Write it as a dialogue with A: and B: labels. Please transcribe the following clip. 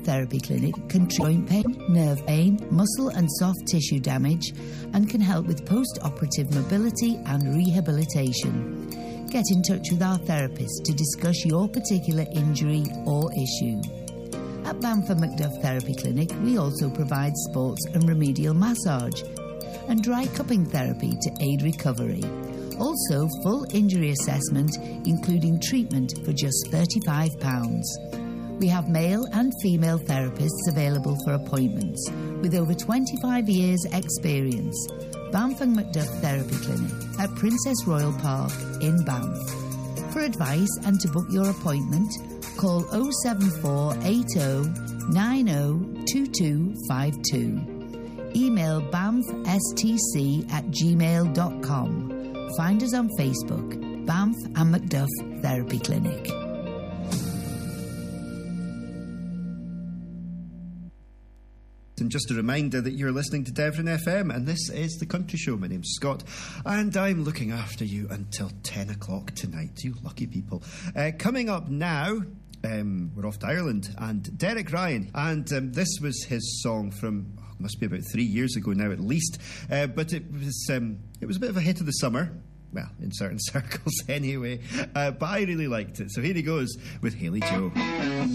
A: Therapy Clinic can treat joint pain, nerve pain, muscle and soft tissue damage, and can help with post-operative mobility and rehabilitation. Get in touch with our therapist to discuss your particular injury or issue. At Bamford Macduff Therapy Clinic, we also provide sports and remedial massage and dry cupping therapy to aid recovery. Also, full injury assessment, including treatment for just £35. We have male and female therapists available for appointments with over 25 years' experience. Bamford Macduff Therapy Clinic at Princess Royal Park in Banff. For advice and to book your appointment, call 07480 902252. Email banffstc@gmail.com. Find us on Facebook, Banff and Macduff Therapy Clinic.
B: And just a reminder that you're listening to Devon FM, and this is The Country Show. My name's Scott, and I'm looking after you until 10 o'clock tonight, you lucky people. Coming up now, we're off to Ireland, and Derek Ryan, and this was his song from, must be about 3 years ago now at least, but it was a bit of a hit of the summer. Well, in certain circles anyway, but I really liked it. So here he goes with Haley Joe.